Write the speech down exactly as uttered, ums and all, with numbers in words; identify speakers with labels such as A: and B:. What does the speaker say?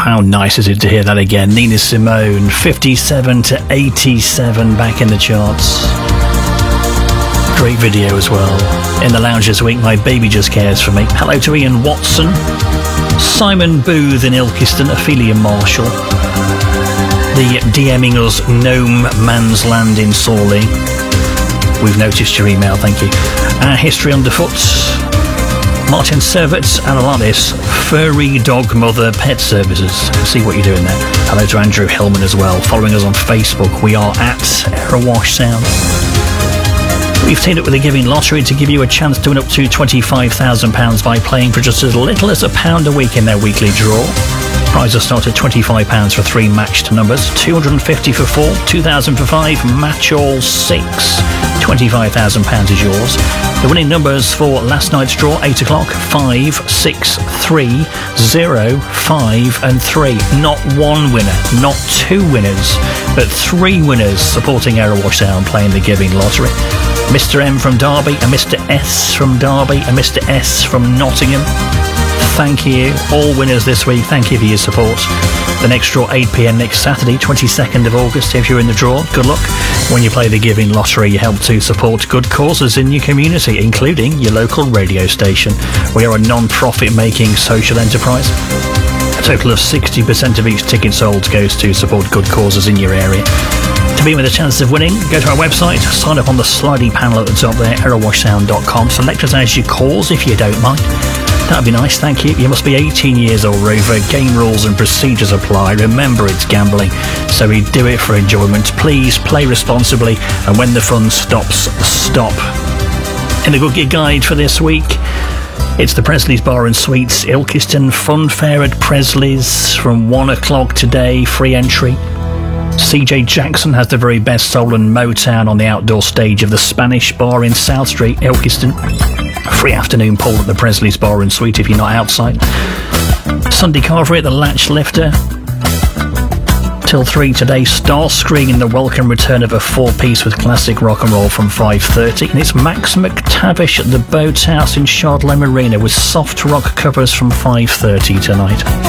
A: how nice is it to hear that again? Nina Simone, fifty-seven to eighty-seven back in the charts. Great video as well. In the lounge this week, My Baby Just Cares For Me. Hello to Ian Watson, Simon Booth in Ilkeston, Ophelia Marshall, the DMing us Gnome Man's Land in Sawley. We've noticed your email, thank you. Our History Underfoot, Martin Servets, and Alanis, Furry Dog Mother Pet Services. See what you're doing there. Hello to Andrew Hillman as well. Following us on Facebook, we are at Aerowash Sound. We've teamed up with the Giving Lottery to give you a chance to win up to twenty-five thousand pounds by playing for just as little as a pound a week in their weekly draw. Prizes start at twenty-five pounds for three matched numbers, two hundred fifty for four, two thousand for five, match all six. twenty-five thousand pounds is yours. The winning numbers for last night's draw, eight o'clock, five, six, three, zero, five and three. Not one winner, not two winners, but three winners supporting Aerowash Sound playing the Giving Lottery. Mister M from Derby, and Mister S from Derby, and Mister S from Nottingham. Thank you, all winners this week. Thank you for your support. The next draw, eight p.m. next Saturday, twenty-second of August. If you're in the draw, good luck. When you play the Giving Lottery, you help to support good causes in your community, including your local radio station. We are a non-profit making social enterprise. A total of sixty percent of each ticket sold goes to support good causes in your area. To be with a chance of winning, go to our website, sign up on the slidey panel at the top there, aerowash sound dot com. Select us as your cause if you don't mind. That'd be nice, thank you. You must be eighteen years or over. Game rules and procedures apply. Remember, it's gambling, so we do it for enjoyment. Please play responsibly, and when the fun stops, stop. In the Good Gig Guide for this week, it's the Presley's Bar and Suites, Ilkeston Fun Fair at Presley's from one o'clock today, free entry. C J Jackson has the very best soul and Motown on the outdoor stage of the Spanish Bar in South Street, Ilkeston. Free afternoon pool at the Presley's Bar and Suite if you're not outside. Sunday Carvery at the Latch Lifter. Till three today, Star Screen, the welcome return of a four-piece with classic rock and roll from five thirty. And it's Max McTavish at the Boathouse in Shardley Marina with soft rock covers from five thirty tonight.